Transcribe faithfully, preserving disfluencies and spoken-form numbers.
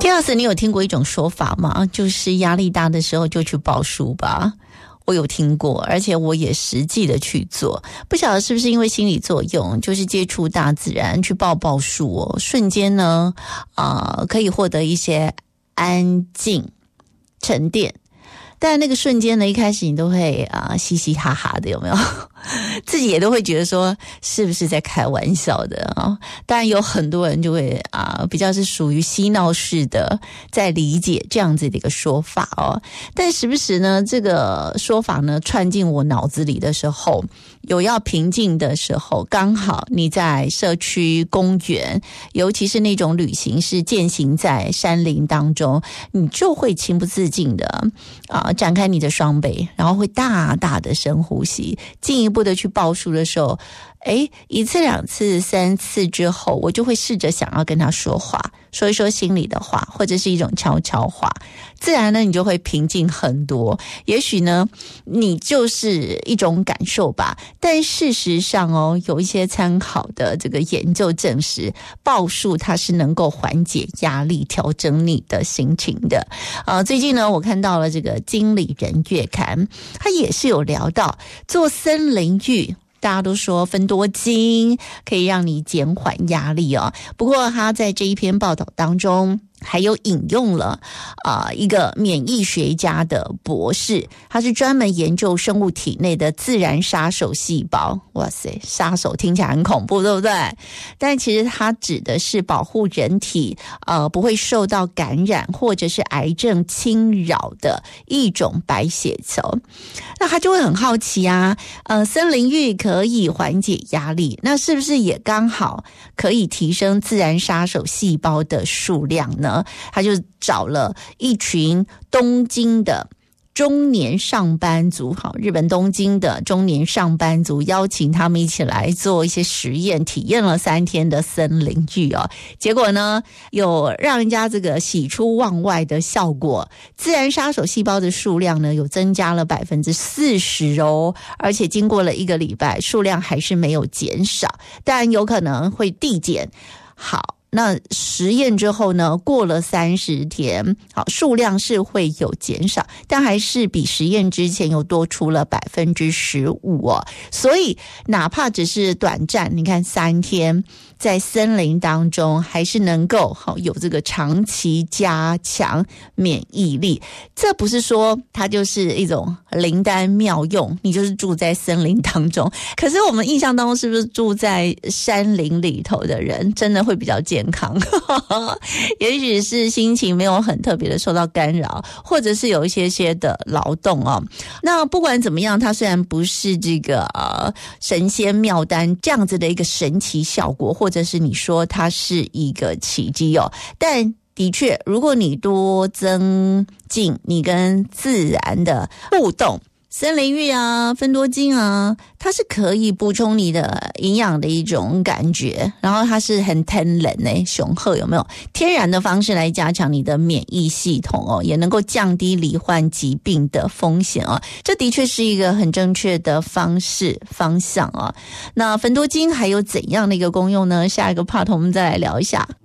第二次，你有听过一种说法吗？就是压力大的时候就去抱树吧。我有听过，而且我也实际的去做，不晓得是不是因为心理作用，就是接触大自然，去抱抱树哦，瞬间呢，啊、呃，可以获得一些安静、沉淀。但那个瞬间呢，一开始你都会啊、呃、嘻嘻哈哈的，有没有？自己也都会觉得说是不是在开玩笑的啊、哦？当然有很多人就会啊、呃、比较是属于嬉闹式的在理解这样子的一个说法哦。但时不时呢，这个说法呢串进我脑子里的时候，有要平静的时候，刚好你在社区公园，尤其是那种旅行是践行在山林当中，你就会情不自禁的啊、呃、展开你的双臂，然后会大大的深呼吸，进一步的去抱树的时候，诶，一次两次三次之后，我就会试着想要跟他说话，说一说心里的话，或者是一种悄悄话，自然呢你就会平静很多。也许呢你就是一种感受吧，但事实上哦，有一些参考的这个研究证实，抱树它是能够缓解压力，调整你的心情的。呃，最近呢我看到了这个经理人月刊，它也是有聊到做森林浴，大家都说芬多精可以让你减缓压力哦。不过他在这一篇报道当中还有引用了啊、呃、一个免疫学家的博士，他是专门研究生物体内的自然杀手细胞。哇塞，杀手听起来很恐怖，对不对？但其实他指的是保护人体呃不会受到感染或者是癌症侵扰的一种白血球。那他就会很好奇啊，呃，森林浴可以缓解压力，那是不是也刚好可以提升自然杀手细胞的数量呢？他就找了一群东京的中年上班族，好，日本东京的中年上班族，邀请他们一起来做一些实验，体验了三天的森林浴哦。结果呢，有让人家这个喜出望外的效果，自然杀手细胞的数量呢有增加了百分之四十哦，而且经过了一个礼拜，数量还是没有减少，但有可能会递减。好。那实验之后呢，过了三十天，好，数量是会有减少，但还是比实验之前又多出了百分之十五哦。所以哪怕只是短暂，你看三天在森林当中，还是能够好有这个长期加强免疫力。这不是说它就是一种灵丹妙用，你就是住在森林当中。可是我们印象当中，是不是住在山林里头的人真的会比较健康？健康也许是心情没有很特别的受到干扰，或者是有一些些的劳动哦。那不管怎么样，它虽然不是这个呃神仙妙丹这样子的一个神奇效果，或者是你说它是一个奇迹哦，但的确如果你多增进你跟自然的互动，森林浴啊，芬多精啊，它是可以补充你的营养的一种感觉，然后它是很天然诶，雄厚，有没有？天然的方式来加强你的免疫系统哦，也能够降低罹患疾病的风险哦。这的确是一个很正确的方式方向啊。那芬多精还有怎样的一个功用呢？下一个 part 我们再来聊一下。